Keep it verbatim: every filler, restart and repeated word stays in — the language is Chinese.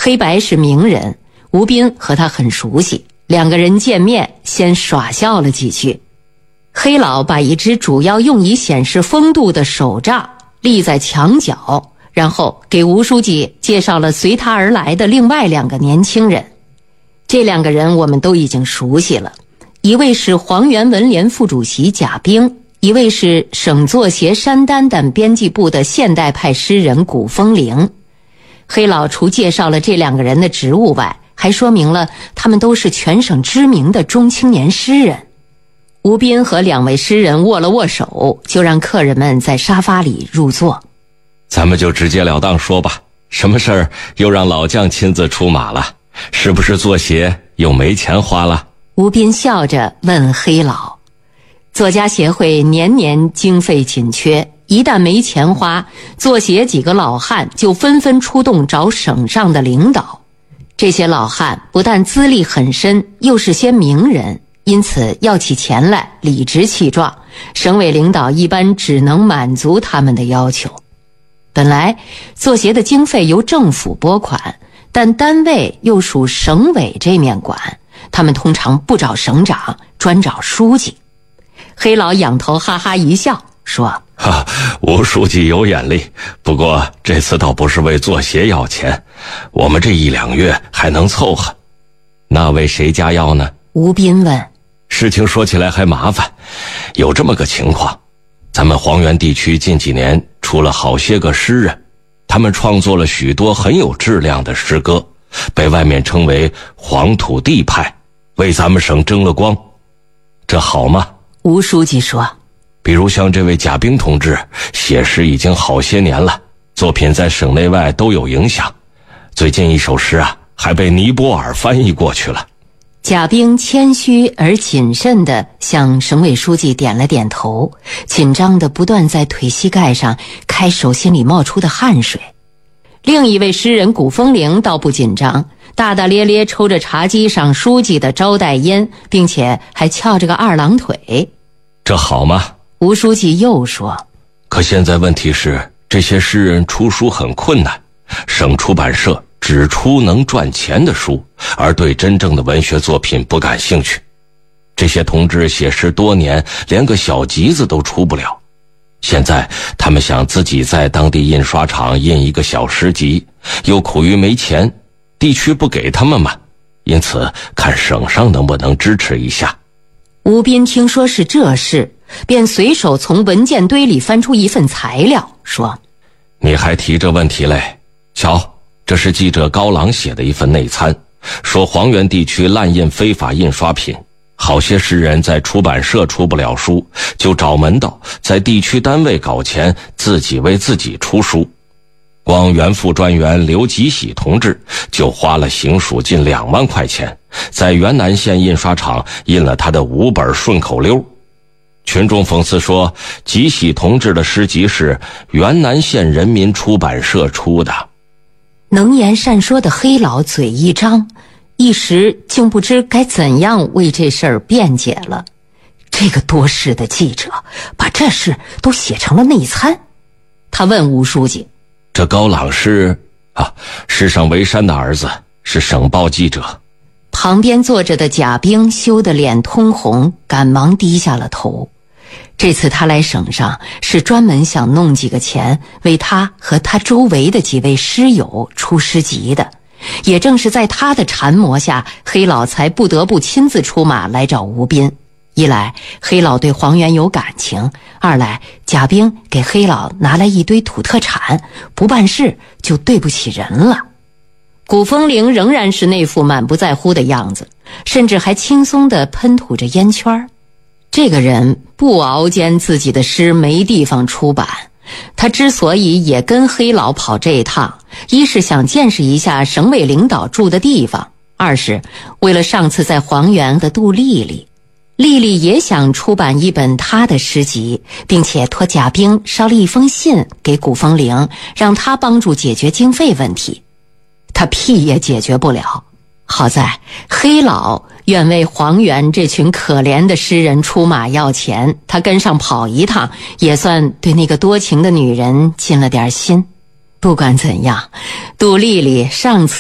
黑白是名人，吴斌和他很熟悉，两个人见面先耍笑了几句。黑老把一只主要用以显示风度的手杖立在墙角，然后给吴书记介绍了随他而来的另外两个年轻人。这两个人我们都已经熟悉了，一位是黄原文联副主席贾冰，一位是省作协山丹丹编辑部的现代派诗人古风铃。黑老除介绍了这两个人的职务外，还说明了他们都是全省知名的中青年诗人。吴斌和两位诗人握了握手，就让客人们在沙发里入座。 咱们就直截了当说吧，什么事儿又让老将亲自出马了？是不是作协又没钱花了？ 吴斌笑着问黑老。作家协会年年经费紧缺，一旦没钱花，作协几个老汉就纷纷出动找省上的领导。这些老汉不但资历很深，又是些名人，因此要起钱来理直气壮，省委领导一般只能满足他们的要求。本来作协的经费由政府拨款，但单位又属省委这面管，他们通常不找省长，专找书记。黑老仰头哈哈一笑说： 哈，吴书记有眼力，不过这次倒不是为作协要钱，我们这一两月还能凑合。那为谁家要呢？ 吴斌问。 事情说起来还麻烦，有这么个情况，咱们黄原地区近几年出了好些个诗人，他们创作了许多很有质量的诗歌，被外面称为黄土地派，为咱们省争了光。这好吗？ 吴书记说。 比如像这位贾冰同志，写诗已经好些年了，作品在省内外都有影响。最近一首诗啊，还被尼泊尔翻译过去了。 贾冰谦虚而谨慎地向省委书记点了点头，紧张地不断在腿膝盖上开手心里冒出的汗水。另一位诗人古风铃倒不紧张，大大咧咧抽着茶几上书记的招待烟，并且还翘着个二郎腿。 这好吗？ 吴书记又说。 可现在问题是，这些诗人出书很困难，省出版社只出能赚钱的书，而对真正的文学作品不感兴趣。这些同志写诗多年，连个小集子都出不了。现在他们想自己在当地印刷厂印一个小诗集，又苦于没钱，地区不给他们嘛，因此看省上能不能支持一下。 吴斌听说是这事，便随手从文件堆里翻出一份材料，说： 你还提这问题嘞？瞧，这是记者高朗写的一份内参，说黄原地区滥印非法印刷品，好些诗人在出版社出不了书，就找门道在地区单位搞钱，自己为自己出书。光原副专员刘吉喜同志就花了行署近两万块钱，在原南县印刷厂印了他的五本顺口溜。群众讽刺说，吉喜同志的诗集是原南县人民出版社出的。 能言善说的黑老嘴一张，一时竟不知该怎样为这事儿辩解了。这个多事的记者把这事都写成了内参。他问吴书记： 这高朗是啊，世上为山的儿子，是省报记者。 旁边坐着的贾冰羞得脸通红，赶忙低下了头。这次他来省上是专门想弄几个钱为他和他周围的几位诗友出诗集的，也正是在他的缠磨下，黑老才不得不亲自出马来找吴斌。一来黑老对黄原有感情，二来贾冰给黑老拿来一堆土特产，不办事就对不起人了。古风铃仍然是那副满不在乎的样子，甚至还轻松地喷吐着烟圈。这个人不熬煎自己的诗没地方出版，他之所以也跟黑老跑这一趟，一是想见识一下省委领导住的地方，二是为了上次在黄原的杜丽丽。丽丽也想出版一本她的诗集，并且托贾冰捎了一封信给古风铃，让他帮助解决经费问题。他屁也解决不了，好在黑老愿为黄原这群可怜的诗人出马要钱，他跟上跑一趟，也算对那个多情的女人尽了点心。不管怎样，杜丽丽上次